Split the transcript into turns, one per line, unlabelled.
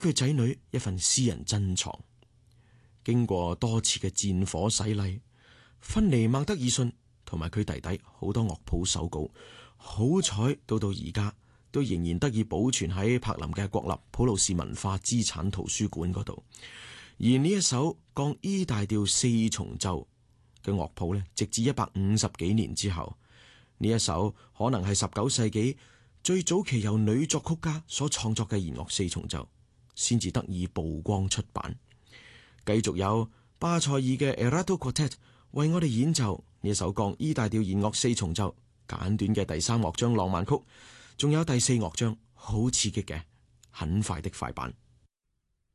佢仔女一份私人珍藏。經過多次嘅戰火洗禮，芬尼孟德爾遜同埋佢弟弟好多樂譜手稿，好彩到而家都仍然得以保存喺柏林嘅國立普魯士文化資產圖書館嗰度。而呢一首降 E 大調四重奏嘅樂譜呢，直至150幾年之後，呢一首可能係19世紀最早期由女作曲家所創作嘅弦樂四重奏，先至得以曝光出版。繼續有巴塞爾嘅 Erato Quartet 為我哋演奏呢首降 E 大調弦樂四重奏簡短嘅第三樂章浪漫曲，仲有第四樂章好刺激嘅很快的快板。